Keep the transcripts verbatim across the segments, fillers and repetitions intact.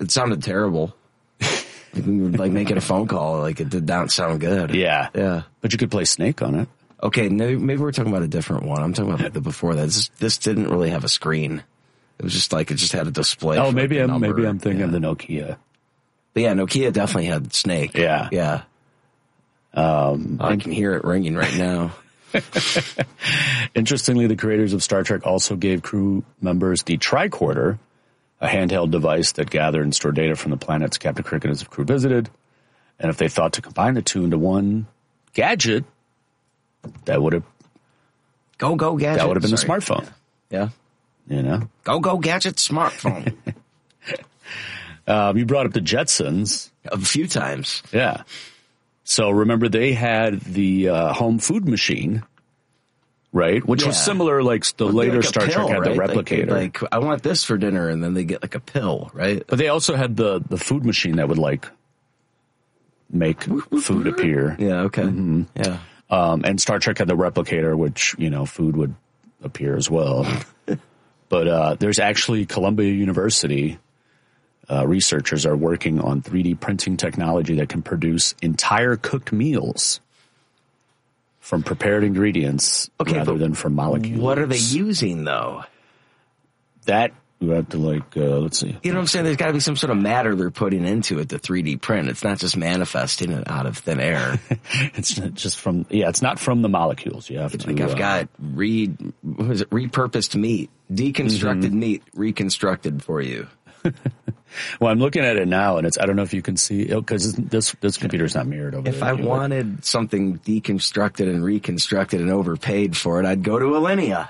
It sounded terrible. Like, we were like making a phone call. Like it did not sound good. Yeah. Yeah. But you could play Snake on it. Okay, maybe, maybe we're talking about a different one. I'm talking about the before that. This, this didn't really have a screen. It was just like, it just had a display. Oh, maybe like I'm, number. maybe I'm thinking yeah. of the Nokia. But yeah, Nokia definitely had Snake. Yeah. Yeah. Um, I can hear it ringing right now. Interestingly, the creators of Star Trek also gave crew members the tricorder, a handheld device that gathered and stored data from the planets Captain Kirk and his crew visited. And if they thought to combine the two into one gadget, that would have Go, go, gadget. that would have been Sorry. the smartphone. Yeah. You know? Go, go, gadget smartphone. Um, you brought up the Jetsons. A few times. Yeah. So remember they had the uh, home food machine, right? Which Yeah. was similar, like the It'd be later like a Star pill, Trek had right? the replicator. Like, like, I want this for dinner, and then they get like a pill, right? But they also had the, the food machine that would like make food appear. Yeah, okay. Mm-hmm. Yeah. Um, and Star Trek had the replicator, which, you know, food would appear as well. But uh, there's actually Columbia University uh, researchers are working on three D printing technology that can produce entire cooked meals from prepared ingredients Okay, rather but than from molecules. What are they using, though? That you have to like, uh, let's see. You know what I'm saying? There's got to be some sort of matter they're putting into it to three D print. It's not just manifesting it out of thin air. It's not just from, yeah, it's not from the molecules. You have to. Like I've uh, got re, what is it, repurposed meat, deconstructed Mm-hmm. meat, reconstructed for you. Well, I'm looking at it now, and it's, I don't know if you can see, because this this computer's not mirrored over If there. I If you look. wanted something deconstructed and reconstructed and overpaid for it, I'd go to Alinea.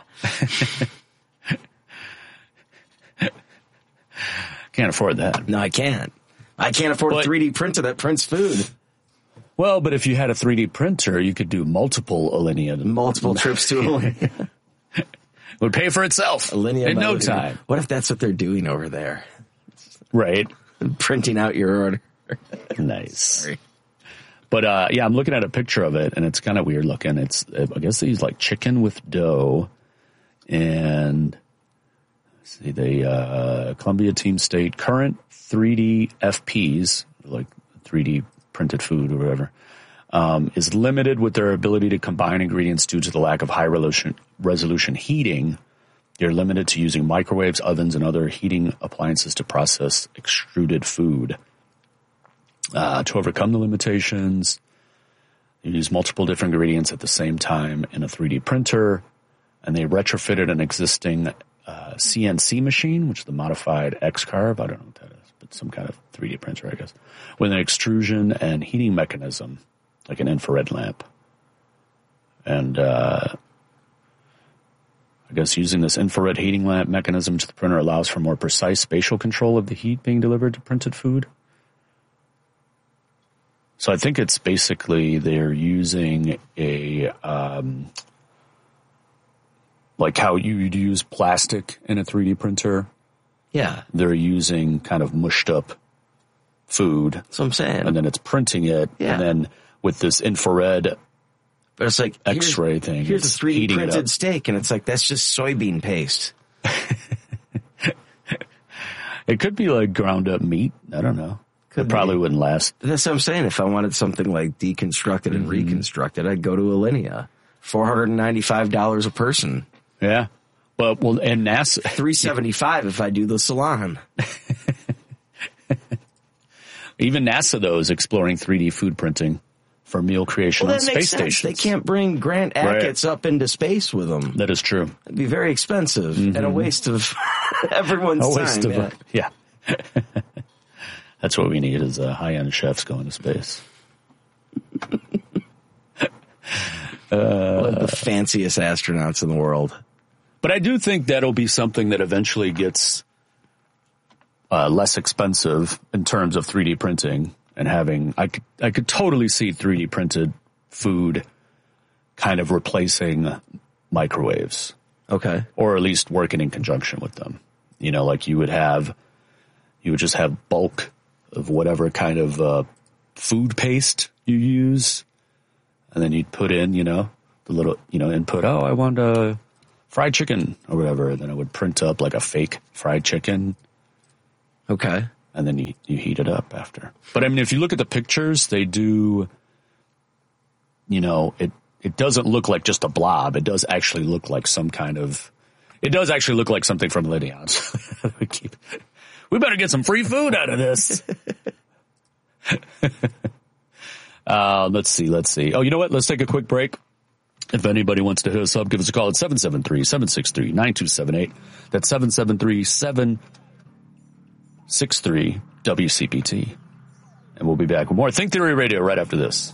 Can't afford that. No, I can't. I can't afford But- a three D printer that prints food. Well, but if you had a three D printer, you could do multiple Alinea. Multiple trips to Alinea. It would pay for itself Alinea in no Melody. time. What if that's what they're doing over there? Right. Printing out your order. Nice. Sorry. But, uh, yeah, I'm looking at a picture of it, and it's kind of weird looking. It's, I guess they use like chicken with dough, and let's see, they, uh, Columbia Team State current three D F Ps, like three D printed food or whatever, um, is limited with their ability to combine ingredients due to the lack of high resolution, resolution heating. They're limited to using microwaves, ovens, and other heating appliances to process extruded food. Uh, to overcome the limitations, you use multiple different ingredients at the same time in a three D printer, and they retrofitted an existing uh, C N C machine, which is the modified X-Carve. I don't know what that is, but some kind of three D printer, I guess, with an extrusion and heating mechanism, like an infrared lamp. And uh, I guess using this infrared heating lamp mechanism to the printer allows for more precise spatial control of the heat being delivered to printed food. So I think it's basically they're using a, um, like how you would use plastic in a three D printer. Yeah. They're using kind of mushed up food. That's what I'm saying. And then it's printing it. Yeah. And then with this infrared But it's like X-ray here's, thing, Here's a it's three D heating it printed up. steak, and it's like that's just soybean paste. It could be like ground up meat. I don't know. Could it probably be. wouldn't last. That's what I'm saying. If I wanted something like deconstructed and Mm-hmm. reconstructed, I'd go to Alinea. four hundred ninety-five dollars a person. Yeah. Well, well, and NASA, three seventy-five if I do the salon. even NASA though is exploring three D food printing for meal creation Well, on that space makes sense. stations. They can't bring Grant Right. Achatz up into space with them. That is true. It'd be very expensive and a waste of everyone's A waste time. of yeah. yeah. That's what we need is uh, high-end chefs going to space. One of the fanciest astronauts in the world. But I do think that'll be something that eventually gets uh, less expensive in terms of three D printing and having. I could I could totally see three D printed food kind of replacing microwaves, Okay. or at least working in conjunction with them. You know, like you would have, you would just have bulk of whatever kind of uh, food paste you use, and then you'd put in, you know, the little, you know, input. Oh, I want a fried chicken or whatever. And then it would print up like a fake fried chicken. Okay. and then you, you heat it up after. But I mean, if you look at the pictures, they do, you know, it, it doesn't look like just a blob. It does actually look like some kind of, it does actually look like something from Lidion's. we keep, we better get some free food out of this. uh, let's see, let's see. Oh, you know what? Let's take a quick break. If anybody wants to hit us up, give us a call at seven seven three, seven six three, nine two seven eight. That's seven seven three, seven six three, W C P T. And we'll be back with more Think Theory Radio right after this.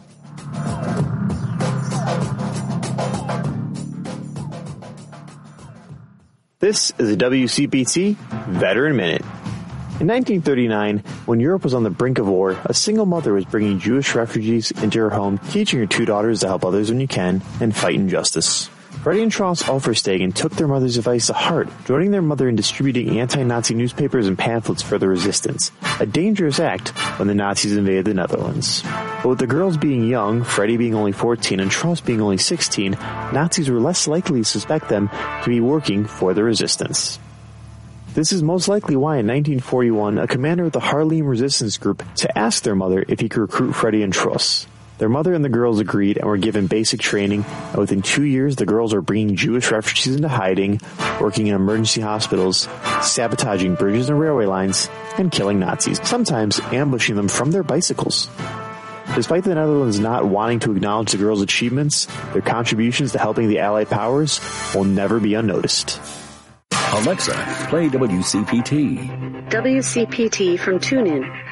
This is a W C P T Veteran Minute. In nineteen thirty-nine, when Europe was on the brink of war, a single mother was bringing Jewish refugees into her home, teaching her two daughters to help others when you can, and fight injustice. Freddie and Tross Ulferstegen took their mother's advice to heart, joining their mother in distributing anti-Nazi newspapers and pamphlets for the resistance, a dangerous act when the Nazis invaded the Netherlands. But with the girls being young, Freddie being only fourteen and Tross being only sixteen, Nazis were less likely to suspect them to be working for the resistance. This is most likely why in nineteen forty-one, a commander of the Haarlem resistance group to ask their mother if he could recruit Freddie and Tross. Their mother and the girls agreed and were given basic training, and within two years the girls were bringing Jewish refugees into hiding, working in emergency hospitals, sabotaging bridges and railway lines, and killing Nazis, sometimes ambushing them from their bicycles. Despite the Netherlands not wanting to acknowledge the girls' achievements, their contributions to helping the Allied powers will never be unnoticed. Alexa, play W C P T. W C P T from TuneIn.